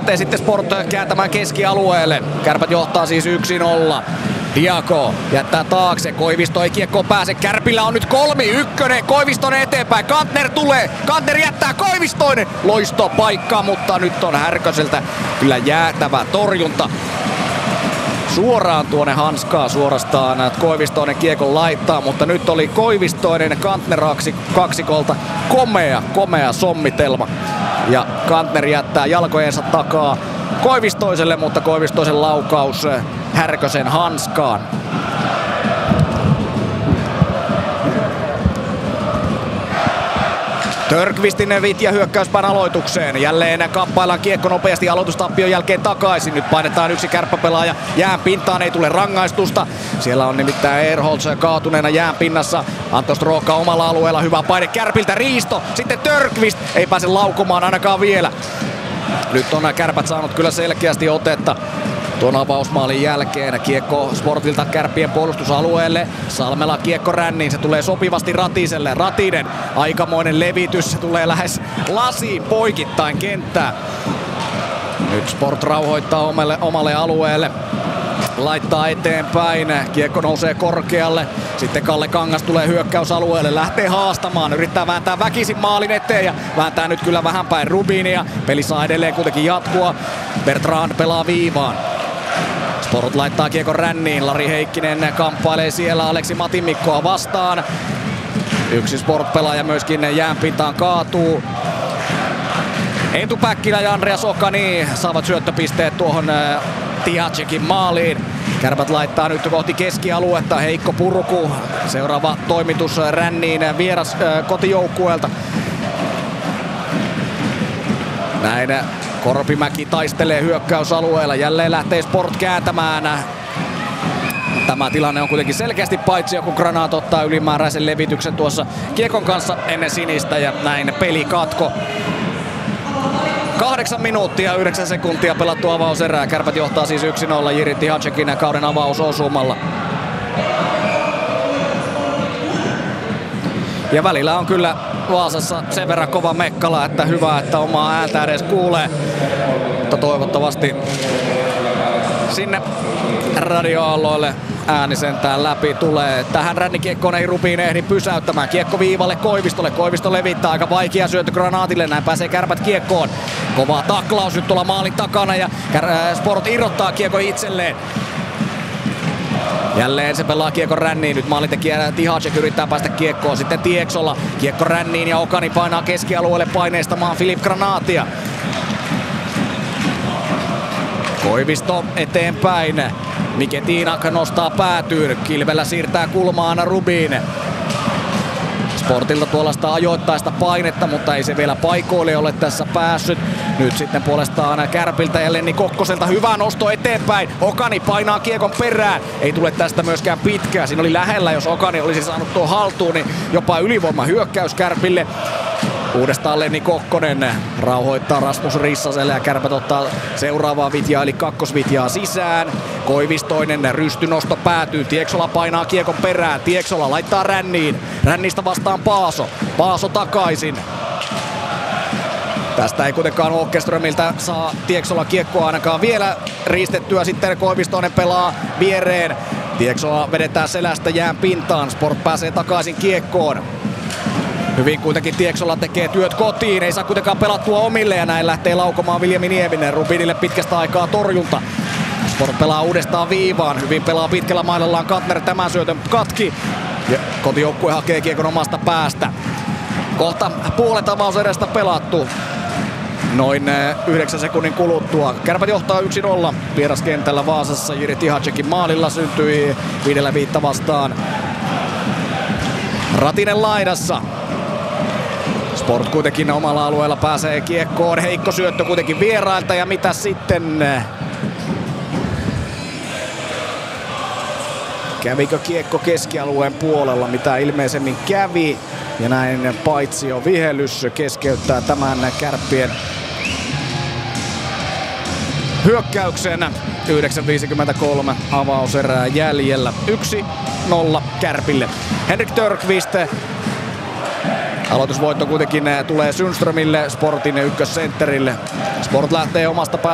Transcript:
lähtee sitten Sport kääntämään keskialueelle. Kärpät johtaa siis 1-0. Diako jättää taakse, Koivisto ei kiekkoon pääse, Kärpillä on nyt 3-1, Koivistonen eteenpäin, Kantner tulee, Kantner jättää Koivistoinen, loistopaikka, mutta nyt on Härköseltä kyllä jäätävä torjunta. Suoraan tuonne hanskaa suorastaan Koivistoinen kiekon laittaa, mutta nyt oli Koivistoinen Kantner kaksikolta komea sommitelma. Ja Kantner jättää jalkojensa takaa Koivistoiselle, mutta Koivistoisen laukaus Härkösen hanskaan. Törkvistin Vitja hyökkäyspään aloitukseen. Jälleen kamppaillaan kiekko nopeasti aloitustappion jälkeen takaisin. Nyt painetaan yksi kärppäpelaaja jään pintaan, ei tule rangaistusta. Siellä on nimittäin Ehrholz kaatuneena jään pinnassa. Anto Strooka omalla alueella, hyvä paine Kärpiltä, riisto. Sitten Törkvist ei pääse laukomaan ainakaan vielä. Nyt on Kärpät saanut kyllä selkeästi otetta tuon avausmaalin jälkeen. Kiekko Sportilta Kärppien puolustusalueelle. Salmela kiekko ränniin, se tulee sopivasti Ratiselle. Ratinen, aikamoinen levitys, se tulee lähes lasiin poikittain kenttää. Nyt Sport rauhoittaa omalle alueelle. Laittaa eteenpäin, kiekko nousee korkealle. Sitten Kalle Kangas tulee hyökkäysalueelle, lähtee haastamaan, yrittää vääntää väkisin maalin eteen ja vääntää nyt kyllä vähän päin Rubinia. Peli saa edelleen kuitenkin jatkua. Bertrand pelaa viivaan. Sport laittaa kiekon ränniin, Lari Heikkinen kamppailee siellä Aleksi Matimikkoa vastaan. Yksi Sport-pelaaja myöskin jäänpintaan kaatuu. Eetu Päkkilä ja Andreas Okani saavat syöttöpisteet tuohon Tihacekin maaliin. Kärpät laittaa nyt kohti keskialuetta, heikko purku. Seuraava toimitus ränniin vieras kotijoukkueelta. Näin Korpimäki taistelee hyökkäysalueella, jälleen lähtee Sport kääntämään. Tämä tilanne on kuitenkin selkeästi paitsi, kun Granat ottaa ylimääräisen levityksen tuossa kiekon kanssa ennen sinistä ja näin pelikatko. 8 minuuttia 9 sekuntia pelattu avauserää. Kärpät johtaa siis 1-0 Jiri Tihacekin kauden avausosumalla. Ja välillä on kyllä Vaasassa sen verran kova mekkala, että hyvä, että omaa ääntä edes kuulee. Mutta toivottavasti sinne radioaalloille ääni sentään läpi tulee. Tähän rännikiekkoon ei Rubin ehdi pysäyttämään. Kiekko viivalle Koivistolle. Koivisto levittää, aika vaikea syöttö Granatille. Näin pääsee Kärpät kiekkoon. Kova taklaus nyt tuolla maalin takana ja Sport irrottaa kiekko itselleen. Jälleen se pelaa kiekon ränniin. Nyt maalintekijä Tihacek yrittää päästä kiekkoon. Sitten Tieksola. Kiekko ränniin ja Okani painaa keskialueelle paineistamaan Filip Granatia. Koivisto eteenpäin. Mike Tiinak nostaa päätyyn. Kilvellä siirtää kulmaan Rubin. Sportilta tuollaista ajoittaista painetta, mutta ei se vielä paikoille ole tässä päässyt. Nyt sitten puolestaan Kärpiltä ja Lenni Kokkoselta hyvä nosto eteenpäin. Okani painaa kiekon perään. Ei tule tästä myöskään pitkää. Siinä oli lähellä, jos Okani olisi saanut tuon haltuun, niin jopa ylivoima hyökkäys Kärpille. Uudestaan Lenni Kokkonen rauhoittaa Rasmus Rissaselle ja Kärpät ottaa seuraavaa vitjaa eli kakkosvitjaa sisään. Koivistoinen rystynosto päätyy. Tieksola painaa kiekon perään. Tieksola laittaa ränniin. Rännistä vastaan Paaso. Paaso takaisin. Tästä ei kuitenkaan Åkerströmiltä saa Tieksola kiekkoa ainakaan vielä riistettyä. Sitten Koivistoinen pelaa viereen. Tieksola vedetään selästä jään pintaan. Sport pääsee takaisin kiekkoon. Hyvin kuitenkin Tieksola tekee työt kotiin, ei saa kuitenkaan pelattua omille ja näin lähtee laukomaan Viljami Nieminen. Rubinille pitkästä aikaa torjunta. Sport pelaa uudestaan viivaan, hyvin pelaa pitkällä mailallaan Kantner, tämän syötön katki. Ja kotijoukkue hakee kiekon omasta päästä. Kohta puolet avauserästä pelattu. Noin 9 sekunnin kuluttua. Kärpät johtaa 1-0 vieraskentällä Vaasassa. Jiri Tihacekin maalilla syntyi 5-5 vastaan. Ratinen laidassa. Sport kuitenkin omalla alueella pääsee kiekkoon. Heikko syöttö kuitenkin vierailta ja mitä sitten? Kävikö kiekko keskialueen puolella? Mitä ilmeisemmin kävi. Ja näin paitsio vihellys keskeyttää tämän Kärppien hyökkäyksen. 9.53 avauserää jäljellä. 1-0 Kärpille. Henrik Törkvist. Aloitusvoitto kuitenkin tulee Sundströmille, Sportin ykkössentterille. Sport lähtee omasta päästä.